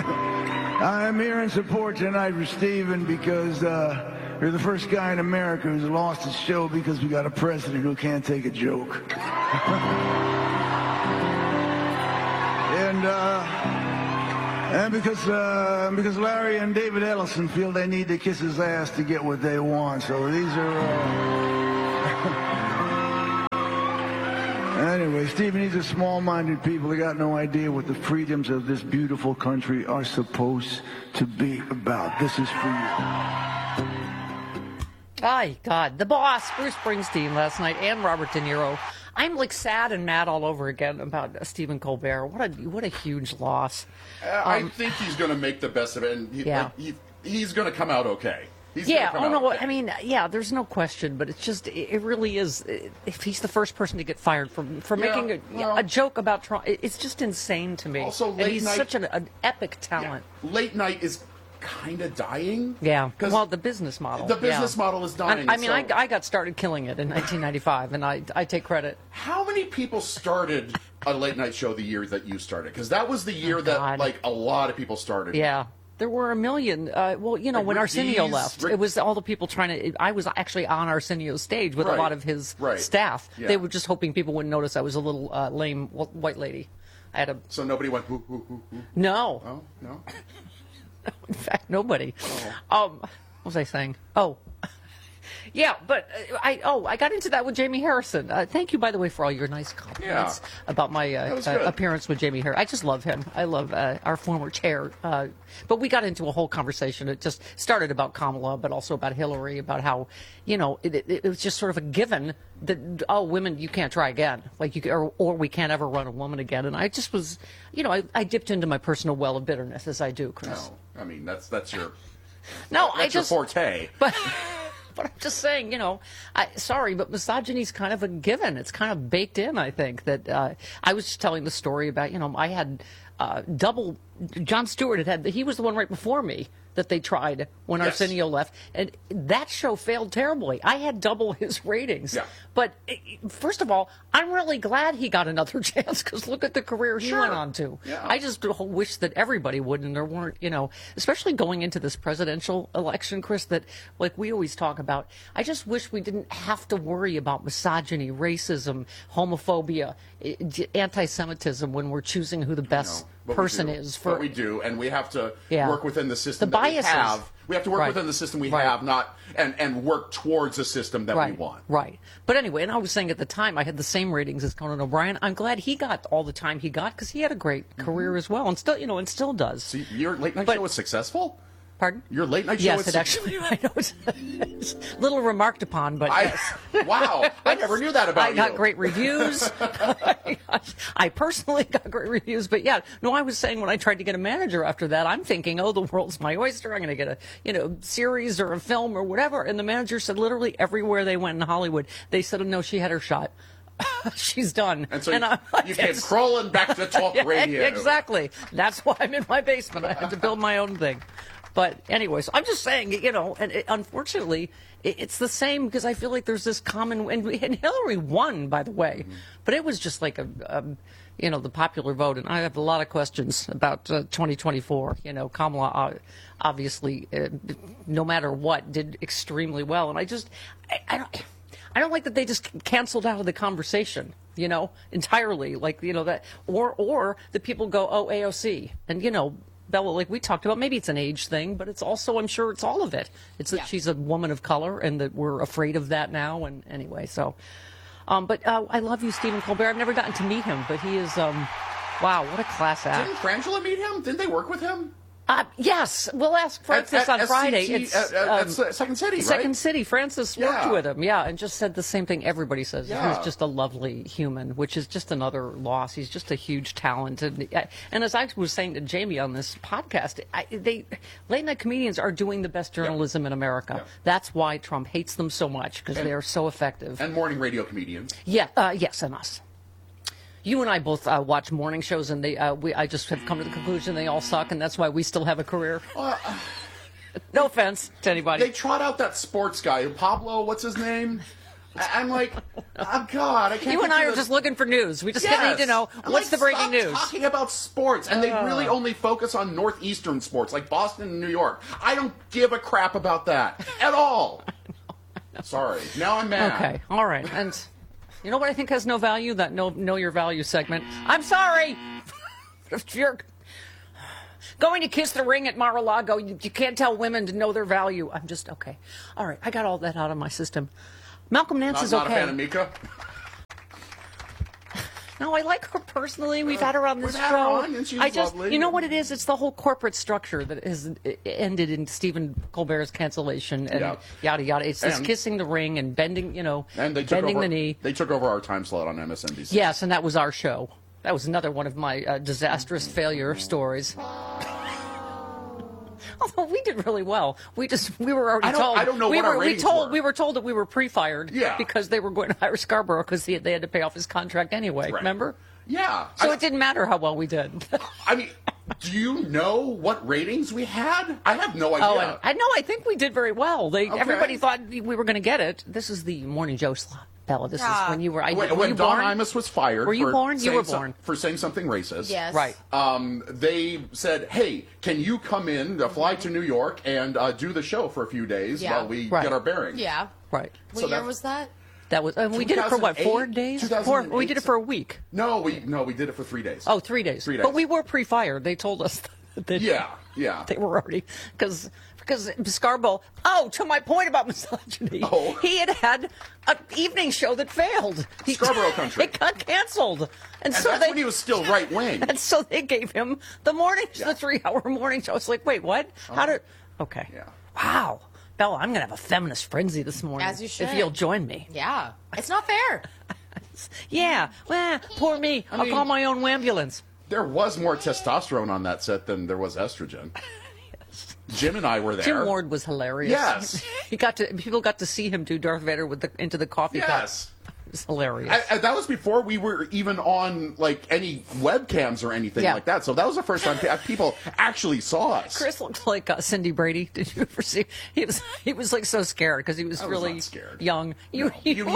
I'm here in support tonight for Stephen because you're the first guy in America who's lost his show because we got a president who can't take a joke. And because Larry and David Ellison feel they need to kiss his ass to get what they want. So these are... Anyway, Stephen, these are small-minded people. They got no idea what the freedoms of this beautiful country are supposed to be about. This is for you. My God, the boss, Bruce Springsteen, last night, and Robert De Niro. I'm like sad and mad all over again about Stephen Colbert. What a huge loss. I think he's going to make the best of it, and he's going to come out okay. I mean, there's no question, but it's just, it really is, if he's the first person to get fired for making a joke about Trump, it's just insane to me. Also, and he's such an epic talent. Yeah. Late night is kind of dying. Yeah, well, the business model. The business model is dying. I got started killing it in 1995, and I take credit. How many people started a late night show the year that you started? Because that was the year that, like, a lot of people started. Yeah. There were a million. When Arsenio left, it was all the people trying to. I was actually on Arsenio's stage with a lot of his staff. Yeah. They were just hoping people wouldn't notice I was a little lame white lady. I had a. So nobody went hoo hoo hoo hoo. No. Oh no. In fact, nobody. Oh. What was I saying? Oh. Yeah, but I got into that with Jamie Harrison. Thank you, by the way, for all your nice compliments about my appearance with Jamie Harrison. I just love him. I love our former chair. But we got into a whole conversation. It just started about Kamala, but also about Hillary, about how, it was just sort of a given that, women, you can't try again. Or we can't ever run a woman again. And I just was, I dipped into my personal well of bitterness, as I do, Chris. No, I mean, that's your... No, that's your forte. But I'm just saying, sorry, but misogyny's kind of a given. It's kind of baked in, I think. That I was just telling the story about, I had double. Jon Stewart he was the one right before me that they tried when Arsenio left, and that show failed terribly. I had double his ratings. Yeah. But first of all, I'm really glad he got another chance because look at the career he went on to. Yeah. I just wish that everybody would, and there weren't, especially going into this presidential election, Chris, that like we always talk about. I just wish we didn't have to worry about misogyny, racism, homophobia, anti-Semitism when we're choosing who the best person is. But we do, and we have to work within the system that we have. We have to work within the system we have, not and work towards a system that we want. Right. But anyway, and I was saying at the time I had the same ratings as Conan O'Brien. I'm glad he got all the time he got because he had a great career as well, and still, and still does. So your late night show was successful? Pardon? Your late night show yes, it actually, I know it's little remarked upon, but yes. Wow, I never knew that about you. I got great reviews. I personally got great reviews, but I was saying when I tried to get a manager after that, I'm thinking, the world's my oyster. I'm going to get a, series or a film or whatever. And the manager said literally everywhere they went in Hollywood, they said, no, she had her shot. She's done. And so you came crawling back to talk radio. Exactly. That's why I'm in my basement. I had to build my own thing. But anyways, I'm just saying, and unfortunately, it's the same because I feel like there's this common, and Hillary won, by the way, but it was just like the popular vote, and I have a lot of questions about 2024. Kamala obviously, no matter what, did extremely well, and I don't like that they just canceled out of the conversation, entirely, that, or the people go, AOC, and Bella, like we talked about, maybe it's an age thing, but it's also, I'm sure it's all of it. It's that she's a woman of color and that we're afraid of that now. And anyway, so, but I love you, Stephen Colbert. I've never gotten to meet him, but he is, wow, what a class act. Didn't Frangela meet him? Didn't they work with him? Yes, we'll ask Francis on Friday. It's Second City, right? Second City. Francis worked with him, and just said the same thing everybody says. Yeah. He's just a lovely human, which is just another loss. He's just a huge talent. And as I was saying to Jamie on this podcast, late night comedians are doing the best journalism in America. Yeah. That's why Trump hates them so much, because they are so effective. And morning radio comedians. Yeah, yes, and us. You and I both watch morning shows, and I just have come to the conclusion they all suck, and that's why we still have a career. No offense to anybody. They trot out that sports guy, Pablo, what's his name? I'm like, oh, God, I can't. You and I are just looking for news. We just need to know what's the breaking news. Talking about sports, and they really only focus on Northeastern sports, like Boston and New York. I don't give a crap about that at all. Sorry. Now I'm mad. Okay. All right. And you know what I think has no value? That know your value segment. I'm sorry. If you're going to kiss the ring at Mar-a-Lago, you can't tell women to know their value. I'm just okay. All right. I got all that out of my system. Malcolm Nance is okay. Not a fan of Mika? No, I like her personally. We've had her on this show. Her on, and she's lovely. You know what it is? It's the whole corporate structure that has ended in Stephen Colbert's cancellation and yada yada. It's this kissing the ring and bending, bending the knee. They took over our time slot on MSNBC. Yes, and that was our show. That was another one of my disastrous failure stories. Although we did really well. We were already told. I don't know what our ratings were. We were told that we were pre-fired because they were going to hire Scarborough because they had to pay off his contract anyway. Right. Remember? Yeah. So it didn't matter how well we did. I mean, do you know what ratings we had? I have no idea. Oh, I think we did very well. Everybody thought we were going to get it. This is the Morning Joe slot. Bella, this is when you were. When Don Imus was fired. Were you born? You were born. For saying something racist. Yes. Right. They said, hey, can you come in, fly to New York, and do the show for a few days while we get our bearings? Yeah. Right. What year was that? That was. We did it for what? 4 days? We did it for a week. No, we did it for 3 days. Oh, 3 days. 3 days. But we were pre-fired. They told us that. Yeah. They were already because Scarborough, to my point about misogyny, he had an evening show that failed. Scarborough Country. It got canceled. And so that's when he was still right wing. And so they gave him the morning, the 3-hour morning show. It's like, wait, what? Okay. Yeah. Wow. Bella, I'm going to have a feminist frenzy this morning. As you should. If you'll join me. Yeah. It's not fair. Yeah. Well, poor me. I'll call my own ambulance. There was more testosterone on that set than there was estrogen. Jim and I were there. Jim Ward was hilarious. Yes. People got to see him do Darth Vader into the coffee cup. Yes. It was hilarious. That was before we were even on any webcams or anything like that. So that was the first time people actually saw us. Chris looked like Cindy Brady. Did you ever see? He was like so scared because he was really scared. Young. You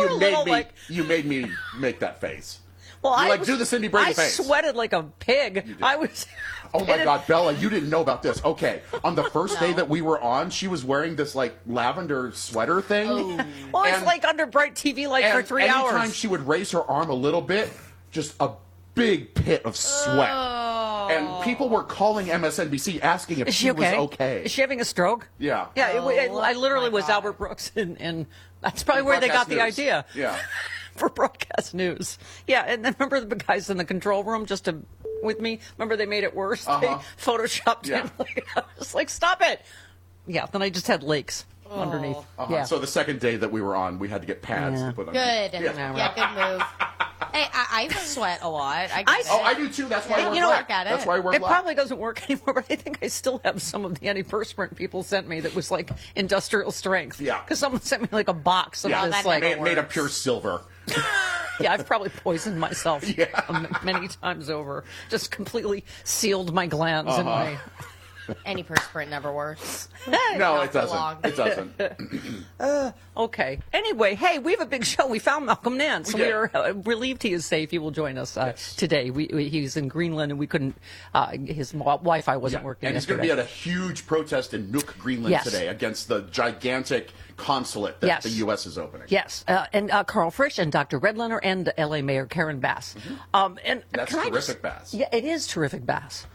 made me make that face. Well, do the Cindy Brady face. I sweated like a pig. I was. Oh my God, Bella, you didn't know about this. Okay, on the first day that we were on, she was wearing this lavender sweater thing. Oh. Well, it's under bright TV light for 3 hours. Anytime she would raise her arm a little bit, just a big pit of sweat. Oh. And people were calling MSNBC asking if she was okay. Is she having a stroke? Yeah. Yeah, I literally was Albert Brooks, and that's probably where they got the idea. Yeah. For broadcast news. Yeah, and then remember the guys in the control room with me? Remember they made it worse? They photoshopped it. I was like, stop it. Yeah, then I just had lakes underneath. Yeah. So the second day that we were on, we had to get pads to put on. Good. Yeah, good move. Hey, I sweat a lot. I do too. That's why I work black. That's why I wear black. It black. probably doesn't work anymore, but I think I still have some of the antiperspirant people sent me that was like industrial strength. Yeah. Because someone sent me like a box of this made of pure silver. Yeah, I've probably poisoned myself many times over. Just completely sealed my glands in my... Antiperspirant never works. No, it doesn't. It doesn't. Okay. Anyway, hey, we have a big show. We found Malcolm Nance. We are relieved he is safe. He will join us today. He's in Greenland, and we couldn't. His Wi-Fi wasn't working. And he's going to be at a huge protest in Nuuk, Greenland today against the gigantic consulate that the U.S. is opening. Yes, and Carl Frisch and Dr. Redlener and L.A. Mayor Karen Bass. And that's terrific Bass. Yeah, it is terrific Bass.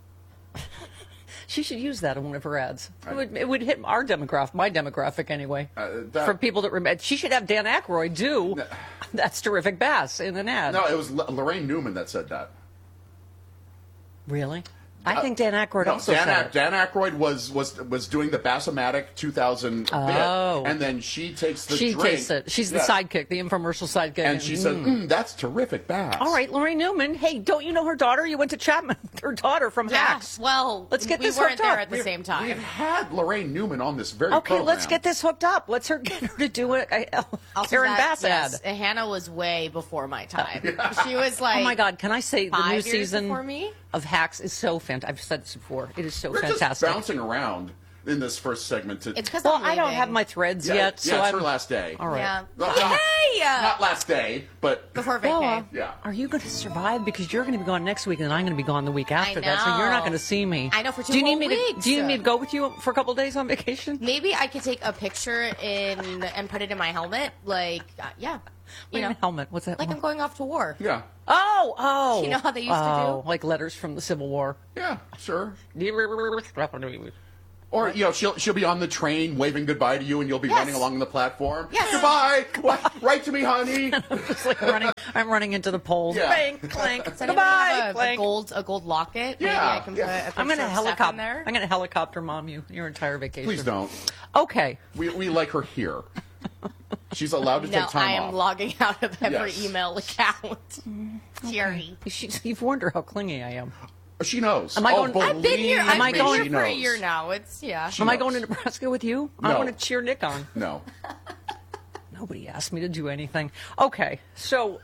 She should use that in one of her ads. It would hit our demographic, my demographic anyway. For people that remember, she should have Dan Aykroyd do That's Terrific Bass in an ad. No, it was Lorraine Newman that said that. Really? I think Dan Aykroyd also said it. Dan Aykroyd was doing the Bassomatic 2000 bit, and then she takes the drink. She takes it. She's the sidekick, the infomercial sidekick. And she said, that's terrific Bass. All right, Lorraine Newman. Hey, don't you know her daughter? You went to Chapman with her daughter from Hacks. Well, let's get this we weren't hooked there up. at the same time. We've had Lorraine Newman on this very program. Let's get this hooked up. Let's get her to do a Karen Bass ad. Hannah was way before my time. She was like, oh my God, can I say the new season before me? Of Hacks is so fantastic. I've said this before. It is so We're fantastic. Just bouncing around. in this first segment. It's because Well, I don't have my threads yet, so it's I'm her last day. all right. Yeah. Well, Hey! Not last day, but Before Bella, vacay. Yeah. are you going to survive? Because you're going to be gone next week, and I'm going to be gone the week after that, so you're not know. going to see me. I know, for 2 do you need whole me weeks. Do you need me to go with you for a couple of days on vacation? Maybe I could take a picture and put it in my helmet. Like, yeah. You know, Helmet. What's that? like I'm going off to war. yeah. Oh. You know how they used to do? Like letters from the Civil War. Yeah, sure. Just Or, she'll be on the train waving goodbye to you, and you'll be Yes. running along the platform. Yes. Goodbye! Write to me, honey! like running. I'm running into the poles. Yeah. Clank, clank. Does anyone Goodbye. have a clank. gold locket? Yeah, Maybe I can put yeah. a picture I'm going to of Steph in helicopter. there. I'm going to helicopter mom you your entire vacation. Please don't. Okay. We like her here. She's allowed to No, take time I am off. logging out of every Yes. email account. Jerry. You've wondered how clingy I am. She knows. Am I going- I've been here. Am I I've been going- here for a knows. year now. It's She Am I knows. going to Nebraska with you? I No. want to cheer Nick on. No. Nobody asked me to do anything. Okay, so.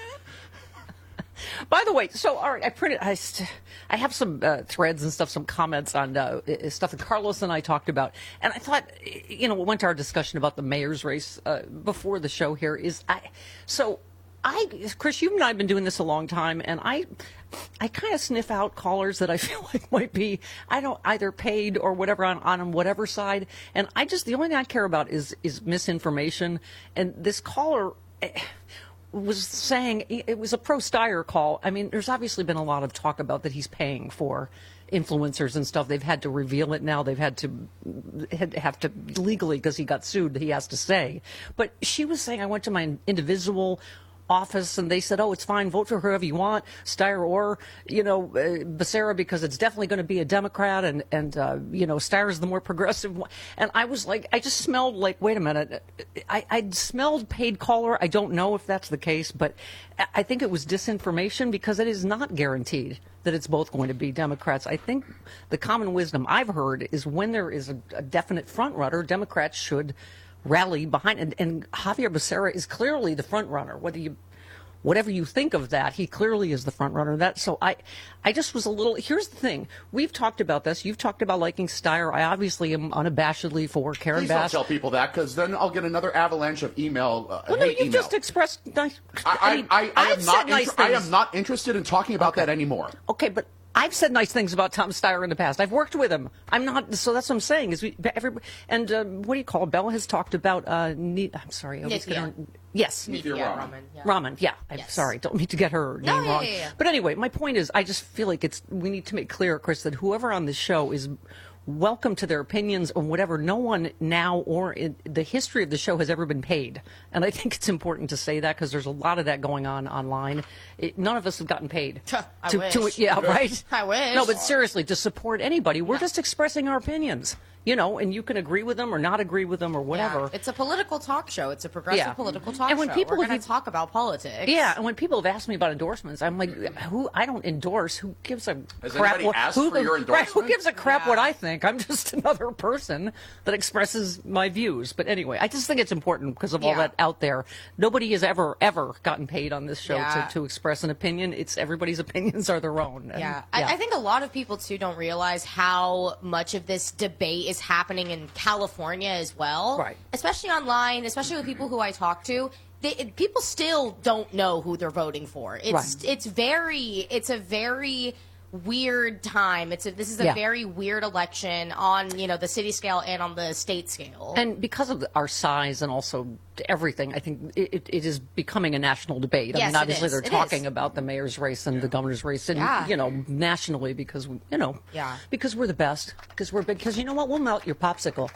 By the way, so all right, I have some threads and stuff, some comments on stuff that Carlos and I talked about, and I thought, we went to our discussion about the mayor's race before the show. Here is Chris, you and I have been doing this a long time, and I kind of sniff out callers that I feel like might be, either paid or whatever on whatever side, and the only thing I care about is misinformation, and this caller was saying it was a pro-Steyer call. I mean, there's obviously been a lot of talk about that he's paying for influencers and stuff. They've had to reveal it now. They've had to legally, because he got sued, he has to say. But she was saying, I went to my individual office and they said, oh, it's fine, vote for whoever you want, Steyer or Becerra, because it's definitely going to be a Democrat, and Steyer's the more progressive one. And I was like, I just smelled like, wait a minute, I smelled paid caller. I don't know if that's the case, but I think it was disinformation, because it is not guaranteed that it's both going to be Democrats. I think the common wisdom I've heard is when there is a definite front runner, Democrats should rally behind, and Javier Becerra is clearly the front runner. Whatever you think of that, he clearly is the front runner. So I just was a little. Here's the thing: we've talked about this. You've talked about liking Steyer. I obviously am unabashedly for Karen Please Bass. don't tell people that, because then I'll get another avalanche of email. Well, no, hate you've email. just expressed nice. I I've said nice I things. am not interested in talking about that anymore. Okay, but I've said nice things about Tom Steyer in the past. I've worked with him. I'm not. So that's what I'm saying. What do you call it? Bella has talked about. I'm sorry. I always get her. Yes. Nithya Raman. Raman, yeah. I'm Yes. sorry. Don't mean to get her name wrong. Yeah. But anyway, my point is, I just feel like we need to make clear, Chris, that whoever on this show is welcome to their opinions or whatever. No one now or in the history of the show has ever been paid. And I think it's important to say that, because there's a lot of that going on online. None of us have gotten paid. I wish. Yeah, right? I wish. No, but seriously, to support anybody, we're just expressing our opinions. And you can agree with them or not agree with them or whatever. Yeah. It's a political talk show. It's a progressive political talk And when show. people We're going have- to talk about politics. Yeah, and when people have asked me about endorsements, I'm like, I don't endorse. Who gives a Has crap? anybody asked for your Right, who endorsement? gives a crap Yeah. what I think? I'm just another person that expresses my views. But anyway, I just think it's important because of all Yeah. that out there. Nobody has ever gotten paid on this show Yeah. to express an opinion. It's everybody's opinions are their own. And, Yeah. I think a lot of people, too, don't realize how much of this debate is happening in California as well. Right. Especially online, especially with people who I talk to. People still don't know who they're voting for. It's a very weird time. This is a Yeah. very weird election on, the city scale and on the state scale. And because of our size and also everything, I think it is becoming a national debate. I Yes, mean, it obviously is. they're It talking is. about the mayor's race and the governor's race, and Yeah. nationally because Yeah. because we're the best, because we're big. Because you know what, we'll melt your popsicle.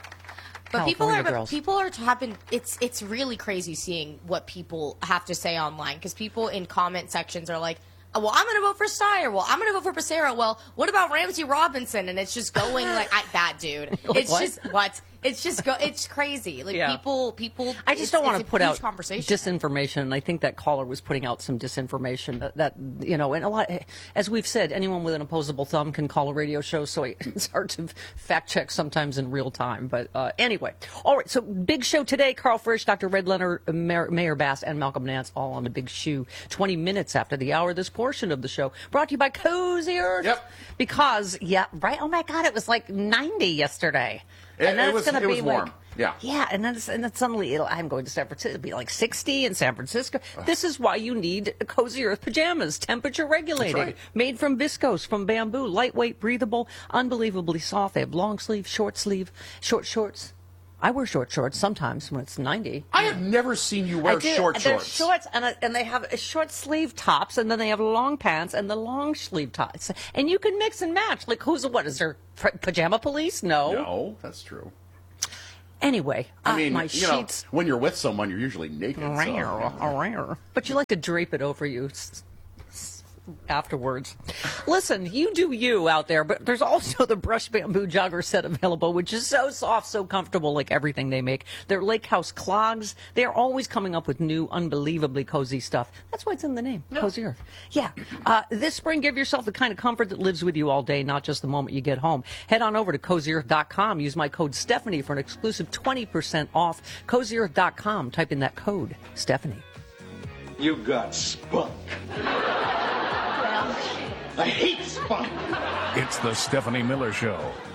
But California girls. people are having it's really crazy seeing what people have to say online, because people in comment sections are like, oh, well, I'm going to vote for Steyer. Well, I'm going to vote for Becerra. Well, what about Ramsey Robinson? And it's just going like that dude. Like It's what? just what It's just it's crazy. Like Yeah. people. I just don't want to put out conversation. disinformation, and I think that caller was putting out some disinformation. That and a lot, as we've said, anyone with an opposable thumb can call a radio show, so it's hard to fact check sometimes in real time. But anyway, all right. So big show today: Carl Frisch, Dr. Red Leonard, Mayor Bass, and Malcolm Nance, all on the big shoe. 20 minutes after the hour, this portion of the show brought to you by Cozy Earth. Yep. Because right. Oh my God, it was like 90 yesterday. And then it's going to be warm. like, Yeah. and then suddenly I'm going to San Francisco. It'll be like 60 in San Francisco. This is why you need Cozy Earth pajamas, temperature regulated, That's right. made from viscose, from bamboo, lightweight, breathable, unbelievably soft. They have long sleeve, short shorts. I wear short shorts sometimes when it's 90. I have never seen you wear short They're shorts. shorts, and they have short sleeve tops, and then they have long pants and the long sleeve tops. And you can mix and match. Like, is there pajama police? No, that's true. Anyway, I mean, my sheets. when you're with someone, you're usually naked. But you like to drape it over you afterwards. Listen, you do you out there, but there's also the Brush Bamboo Jogger set available, which is so soft, so comfortable, like everything they make. They're Lake House clogs. They're always coming up with new, unbelievably cozy stuff. That's why it's in the name, Cozy Earth. Yeah. This spring, give yourself the kind of comfort that lives with you all day, not just the moment you get home. Head on over to CozyEarth.com. Use my code Stephanie for an exclusive 20% off. CozyEarth.com. Type in that code, Stephanie. You got spunk. I hate spunk. It's the Stephanie Miller Show.